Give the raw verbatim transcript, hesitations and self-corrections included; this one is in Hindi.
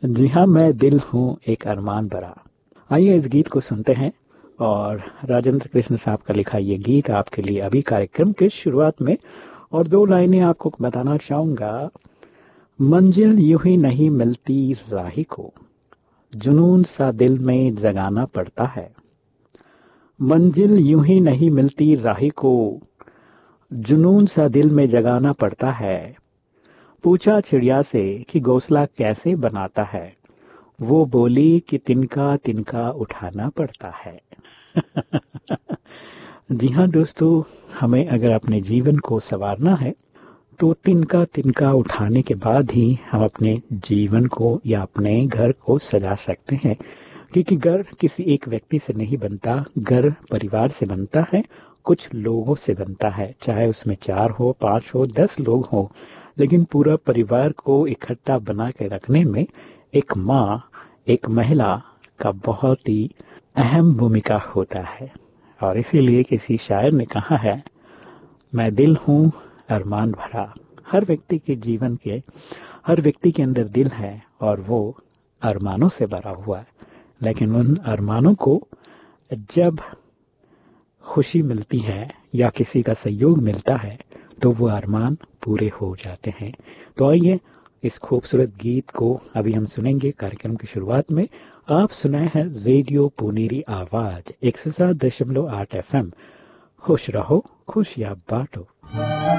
जी हाँ, मैं दिल हूँ एक अरमान भरा। आइए इस गीत को सुनते हैं। और राजेंद्र कृष्ण साहब का लिखा ये गीत आपके लिए अभी कार्यक्रम के शुरुआत में। और दो लाइनें आपको बताना चाहूंगा। मंजिल यूं ही नहीं मिलती राही को, जुनून सा दिल में जगाना पड़ता है। मंजिल यूं ही नहीं मिलती राही को, जुनून सा दिल में जगाना पड़ता है। पूछा चिड़िया से कि घोंसला कैसे बनाता है, वो बोली कि तिनका तिनका उठाना पड़ता है। जी हाँ दोस्तों, हमें अगर अपने जीवन को संवारना है तो तिनका तिनका उठाने के बाद ही हम अपने जीवन को या अपने घर को सजा सकते हैं। क्योंकि घर किसी एक व्यक्ति से नहीं बनता, घर परिवार से बनता है, कुछ लोगों से बनता है। चाहे उसमें चार हो, पांच हो, दस लोग हो, लेकिन पूरा परिवार को इकट्ठा बना के रखने में एक माँ, एक महिला का बहुत ही अहम भूमिका होता है। और इसीलिए किसी शायर ने कहा है, मैं दिल हूँ अरमान भरा। हर व्यक्ति के जीवन के, हर व्यक्ति के अंदर दिल है और वो अरमानों से भरा हुआ है। लेकिन उन अरमानों को जब खुशी मिलती है या किसी का सहयोग मिलता है तो वो अरमान पूरे हो जाते हैं। तो आइए इस खूबसूरत गीत को अभी हम सुनेंगे कार्यक्रम की शुरुआत में। आप सुनाए हैं रेडियो पुनेरी आवाज एक सौ सात दशमलव आठ एफ एम। खुश रहो, खुशियाँ बांटो।